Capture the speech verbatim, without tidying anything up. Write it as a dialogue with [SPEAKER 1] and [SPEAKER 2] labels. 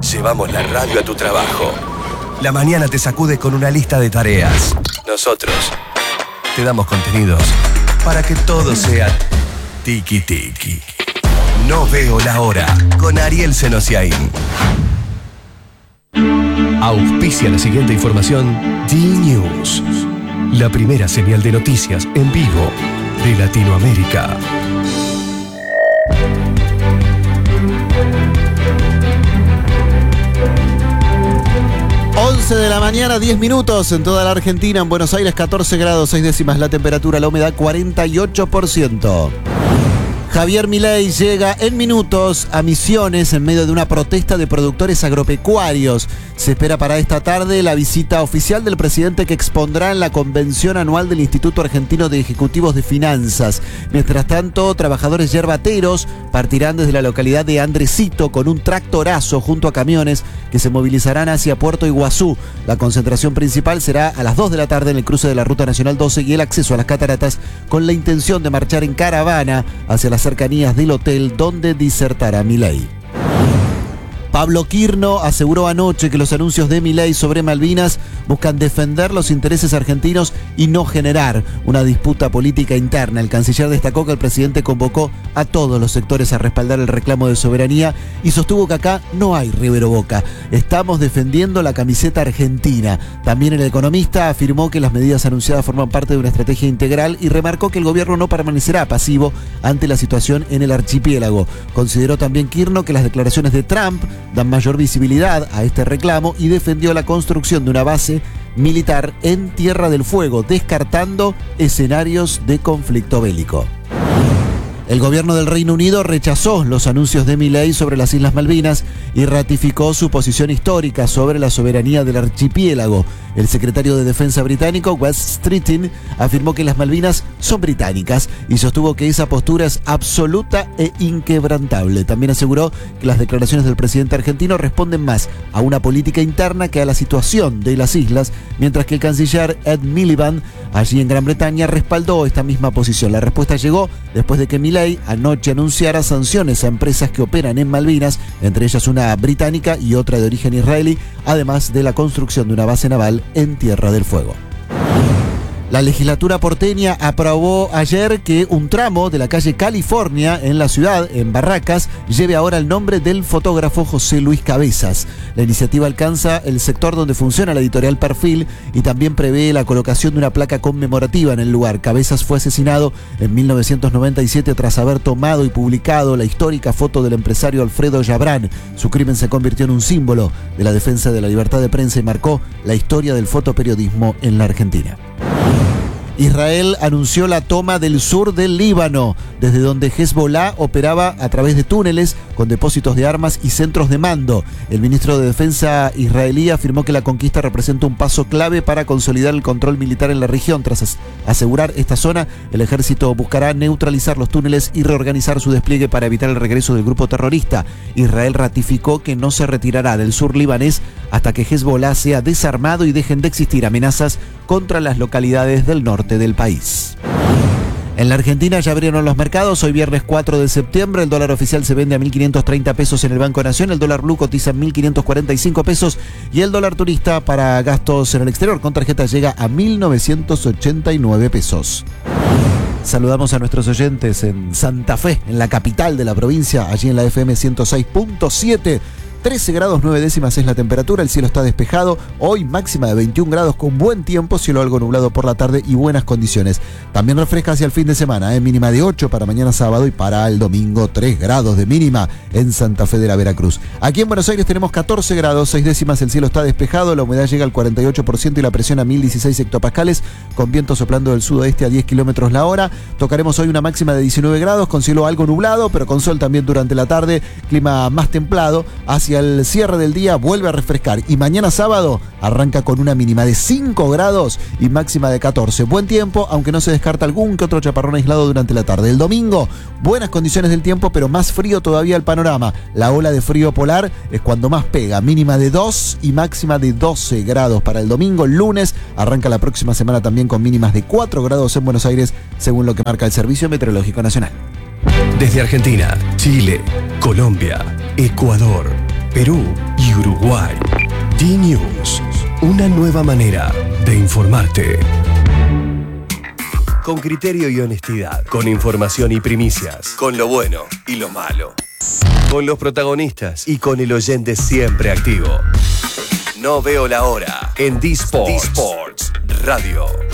[SPEAKER 1] llevamos la radio a tu trabajo. La mañana te sacude con una lista de tareas. Nosotros te damos contenidos para que todo sea tiki tiki. No veo la hora con Ariel Senosiaín. Auspicia la siguiente información D-News, la primera señal de noticias en vivo de Latinoamérica.
[SPEAKER 2] once de la mañana, diez minutos en toda la Argentina. En Buenos Aires, catorce grados, seis décimas la temperatura, la humedad cuarenta y ocho por ciento. Javier Milei llega en minutos a Misiones en medio de una protesta de productores agropecuarios. Se espera para esta tarde la visita oficial del presidente que expondrá en la convención anual del Instituto Argentino de Ejecutivos de Finanzas. Mientras tanto, trabajadores yerbateros partirán desde la localidad de Andresito con un tractorazo junto a camiones que se movilizarán hacia Puerto Iguazú. La concentración principal será a las dos de la tarde en el cruce de la Ruta Nacional doce y el acceso a las cataratas con la intención de marchar en caravana hacia las cercanías del hotel donde disertará Milei. Pablo Quirno aseguró anoche que los anuncios de Milei sobre Malvinas buscan defender los intereses argentinos y no generar una disputa política interna. El canciller destacó que el presidente convocó a todos los sectores a respaldar el reclamo de soberanía y sostuvo que acá no hay Rivero Boca. Estamos defendiendo la camiseta argentina. También el economista afirmó que las medidas anunciadas forman parte de una estrategia integral y remarcó que el gobierno no permanecerá pasivo ante la situación en el archipiélago. Consideró también Quirno que las declaraciones de Trump dan mayor visibilidad a este reclamo y defendió la construcción de una base militar en Tierra del Fuego, descartando escenarios de conflicto bélico. El gobierno del Reino Unido rechazó los anuncios de Milei sobre las Islas Malvinas y ratificó su posición histórica sobre la soberanía del archipiélago. El secretario de Defensa británico, Wes Streeting, afirmó que las Malvinas son británicas y sostuvo que esa postura es absoluta e inquebrantable. También aseguró que las declaraciones del presidente argentino responden más a una política interna que a la situación de las islas, mientras que el canciller Ed Miliband, allí en Gran Bretaña, respaldó esta misma posición. La respuesta llegó después de que Milei anoche anunciara sanciones a empresas que operan en Malvinas, entre ellas una británica y otra de origen israelí, además de la construcción de una base naval en Tierra del Fuego. La legislatura porteña aprobó ayer que un tramo de la calle California en la ciudad, en Barracas, lleve ahora el nombre del fotógrafo José Luis Cabezas. La iniciativa alcanza el sector donde funciona la editorial Perfil y también prevé la colocación de una placa conmemorativa en el lugar. Cabezas fue asesinado en mil novecientos noventa y siete tras haber tomado y publicado la histórica foto del empresario Alfredo Yabrán. Su crimen se convirtió en un símbolo de la defensa de la libertad de prensa y marcó la historia del fotoperiodismo en la Argentina. Israel anunció la toma del sur del Líbano, desde donde Hezbollah operaba a través de túneles con depósitos de armas y centros de mando. El ministro de Defensa israelí afirmó que la conquista representa un paso clave para consolidar el control militar en la región. Tras asegurar esta zona, el ejército buscará neutralizar los túneles y reorganizar su despliegue para evitar el regreso del grupo terrorista. Israel ratificó que no se retirará del sur libanés hasta que Hezbollah sea desarmado y dejen de existir amenazas contra las localidades del norte del país. En la Argentina ya abrieron los mercados. Hoy viernes cuatro de septiembre, el dólar oficial se vende a mil quinientos treinta pesos en el Banco Nación, el dólar blue cotiza en mil quinientos cuarenta y cinco pesos y el dólar turista para gastos en el exterior con tarjeta llega a mil novecientos ochenta y nueve pesos. Saludamos a nuestros oyentes en Santa Fe, en la capital de la provincia, allí en la F M ciento seis punto siete. trece grados nueve décimas es la temperatura, el cielo está despejado, hoy máxima de veintiún grados con buen tiempo, cielo algo nublado por la tarde y buenas condiciones. También refresca hacia el fin de semana, ¿eh? Mínima de ocho para mañana sábado y para el domingo tres grados de mínima en Santa Fe de la Veracruz. Aquí en Buenos Aires tenemos catorce grados, seis décimas, el cielo está despejado, la humedad llega al cuarenta y ocho por ciento y la presión a mil dieciséis hectopascales, con viento soplando del sudoeste a diez kilómetros la hora. Tocaremos hoy una máxima de diecinueve grados, con cielo algo nublado, pero con sol también durante la tarde, clima más templado. Hacia el cierre del día vuelve a refrescar y mañana sábado arranca con una mínima de cinco grados y máxima de catorce. Buen tiempo, aunque no se descarta algún que otro chaparrón aislado durante la tarde. El domingo, buenas condiciones del tiempo, pero más frío todavía el panorama. La ola de frío polar es cuando más pega, mínima de dos y máxima de doce grados para el domingo. El lunes arranca la próxima semana también con mínimas de cuatro grados en Buenos Aires, según lo que marca el Servicio Meteorológico Nacional.
[SPEAKER 1] Desde Argentina, Chile, Colombia, Ecuador, Perú y y Uruguay. D-News, una nueva manera de informarte. Con criterio y honestidad, con información y primicias, con lo bueno y lo malo, con los protagonistas y con el oyente siempre activo. No veo la hora en D-Sports, D-Sports Radio.